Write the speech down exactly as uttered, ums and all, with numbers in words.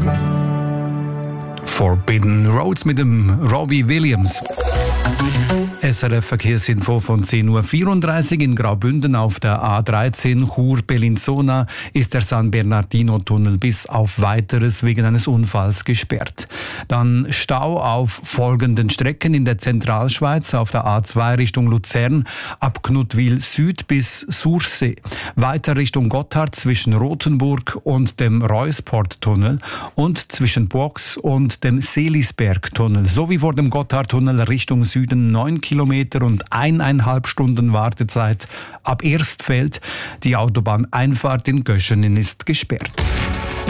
Forbidden Roads mit dem Robbie Williams. S R F-Verkehrsinfo von zehn Uhr vierunddreißig in Graubünden auf der A dreizehn Chur-Bellinzona ist der San Bernardino-Tunnel bis auf Weiteres wegen eines Unfalls gesperrt. Dann Stau auf folgenden Strecken in der Zentralschweiz auf der A zwei Richtung Luzern ab Knuttwil Süd bis Sursee. Weiter Richtung Gotthard zwischen Rothenburg und dem Reusport-Tunnel und zwischen Box und dem Seelisberg-Tunnel sowie vor dem Gotthard-Tunnel Richtung Süden neun Kilometer und eineinhalb Stunden Wartezeit ab Erstfeld. Die Autobahneinfahrt in Göschenen ist gesperrt.